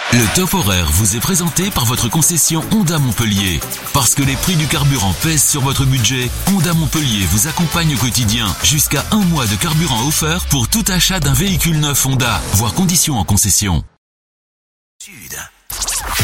Le top horaire vous est présenté par votre concession Honda Montpellier. Parce que les prix du carburant pèsent sur votre budget, Honda Montpellier vous accompagne au quotidien. Jusqu'à 1 mois de carburant offert pour tout achat d'un véhicule neuf Honda. Voir conditions en concession. Sud.